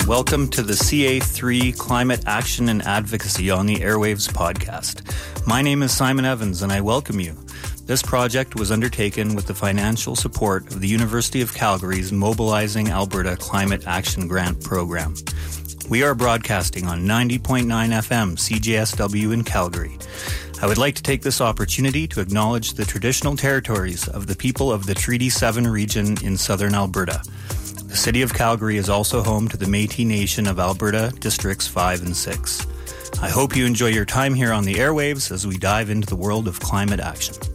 Welcome to the CA3 Climate Action and Advocacy on the Airwaves podcast. My name is Simon Evans and I welcome you. This project was undertaken with the financial support of the University of Calgary's Mobilizing Alberta Climate Action Grant Program. We are broadcasting on 90.9 FM CJSW in Calgary. I would like to take this opportunity to acknowledge the traditional territories of the people of the Treaty 7 region in southern Alberta. The City of Calgary is also home to the Métis Nation of Alberta, Districts 5 and 6. I hope you enjoy your time here on the airwaves as we dive into the world of climate action.